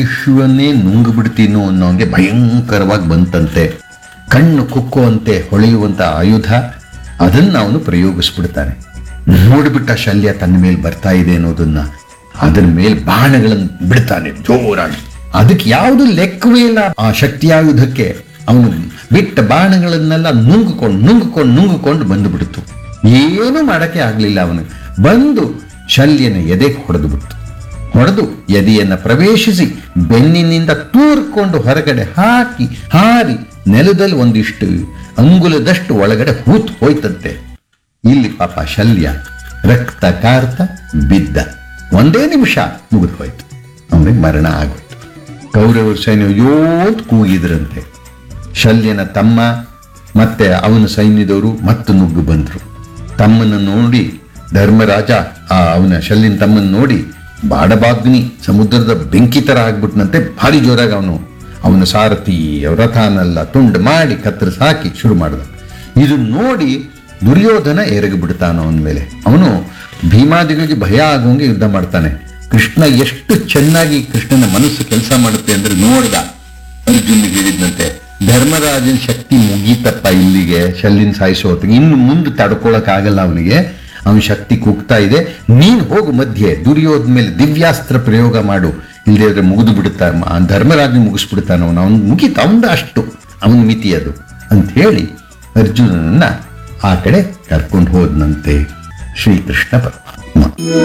ವಿಶ್ವನ್ನೇ ನುಂಗು ಬಿಡ್ತೀನೋ ಅನ್ನೋಂಗೆ ಭಯಂಕರವಾಗಿ ಬಂತಂತೆ. ಕಣ್ಣು ಕುಕ್ಕುವಂತೆ ಹೊಳೆಯುವಂತ ಆಯುಧ, ಅದನ್ನ ಅವನು ಪ್ರಯೋಗಿಸ್ಬಿಡ್ತಾನೆ. ನೋಡ್ಬಿಟ್ಟ ಶಲ್ಯ ತನ್ನ ಮೇಲೆ ಬರ್ತಾ ಇದೆ ಅನ್ನೋದನ್ನ, ಅದರ ಮೇಲೆ ಬಾಣಗಳನ್ನು ಬಿಡ್ತಾನೆ ಜೋರಾಗಿ. ಅದಕ್ಕೆ ಯಾವುದು ಲೆಕ್ಕವೇ ಇಲ್ಲ ಆ ಶಕ್ತಿಯಾಯುಧಕ್ಕೆ. ಅವನು ಬಿಟ್ಟ ಬಾಣಗಳನ್ನೆಲ್ಲ ನುಂಗುಕೊಂಡು ಬಂದುಬಿಡ್ತು. ಏನೂ ಮಾಡಕ್ಕೆ ಆಗ್ಲಿಲ್ಲ. ಅವನು ಬಂದು ಶಲ್ಯನ ಎದೆಗೆ ಹೊಡೆದು ಎದೆಯನ್ನ ಪ್ರವೇಶಿಸಿ ಬೆನ್ನಿನಿಂದ ತೂರ್ಕೊಂಡು ಹೊರಗಡೆ ಹಾರಿ ನೆಲದಲ್ಲಿ ಒಂದಿಷ್ಟು ಅಂಗುಲದಷ್ಟು ಒಳಗಡೆ ಹೋಯ್ತಂತೆ. ಇಲ್ಲಿ ಪಾಪ ಶಲ್ಯ ರಕ್ತ ಕಾರ್ತ ಬಿದ್ದ. ಒಂದೇ ನಿಮಿಷ ಮುಗಿದು ಹೋಯ್ತು, ಅವನಿಗೆ ಮರಣ ಆಗೋಯ್ತು. ಕೌರವರ ಸೈನ್ಯ ಯೋತ್ ಕೂಗಿದ್ರಂತೆ. ಶಲ್ಯನ ತಮ್ಮ ಮತ್ತೆ ಅವನ ಸೈನ್ಯದವರು ಮತ್ತೆ ನುಗ್ಗು ಬಂದ್ರು. ತಮ್ಮನ ನೋಡಿ ಧರ್ಮರಾಜ ಅವನ ಶಲ್ಯನ ತಮ್ಮನ ನೋಡಿ ಬಾಡಬಾಗ್ನಿ ಸಮುದ್ರದ ಬೆಂಕಿ ತರ ಆಗ್ಬಿಟ್ನಂತೆ. ಭಾರಿ ಜೋರಾಗಿ ಅವನ ಸಾರಥಿ ರಥನೆಲ್ಲ ತುಂಡು ಮಾಡಿ ಕತ್ತರಿಸಿ ಹಾಕಿ ಶುರು ಮಾಡಿದ. ಇದು ನೋಡಿ ದುರ್ಯೋಧನ ಎರಗಿಬಿಡ್ತಾನ ಅವನ ಮೇಲೆ. ಅವನು ಭೀಮಾದಿಗಳಿಗೆ ಭಯ ಆಗುವಂಗೆ ಯುದ್ಧ ಮಾಡ್ತಾನೆ. ಕೃಷ್ಣ ಎಷ್ಟು ಚೆನ್ನಾಗಿ ಕೃಷ್ಣನ ಮನಸ್ಸು ಕೆಲಸ ಮಾಡುತ್ತೆ ಅಂದ್ರೆ ನೋಡ್ದ. ಅರ್ಜುನಿಗೆ ಹೇಳಿದಂತೆ, ಧರ್ಮರಾಜನ ಶಕ್ತಿ ಮುಗೀತಪ್ಪ ಇಲ್ಲಿಗೆ, ಶಲ್ಯನ್ ಸಾಯಿಸೋ ಹೊತ್ತಿಗೆ ಇನ್ನು ಮುಂದೆ ತಡ್ಕೊಳಕ್ ಆಗಲ್ಲ ಅವನಿಗೆ. ಅವನ ಶಕ್ತಿ ಕುಗ್ತಾ ಇದೆ. ನೀನ್ ಹೋಗು ಮಧ್ಯೆ ದುರ್ಯೋಧನ ಮೇಲೆ ದಿವ್ಯಾಸ್ತ್ರ ಪ್ರಯೋಗ ಮಾಡು, ಇಲ್ಲದೆ ಮುಗಿದು ಬಿಡುತ್ತಾ ಧರ್ಮರಾಜನ ಮುಗಿಸ್ಬಿಡ್ತಾನ ಅವನು ಮುಗೀತ ಅವಂದ ಅಷ್ಟು ಅವನ ಮಿತಿ ಅದು ಅಂತ ಹೇಳಿ ಅರ್ಜುನನನ್ನ ಆ ಕಡೆ ಕರ್ಕೊಂಡು ಹೋದನಂತೆ ಶ್ರೀಕೃಷ್ಣ ಪರಮಾತ್ಮ.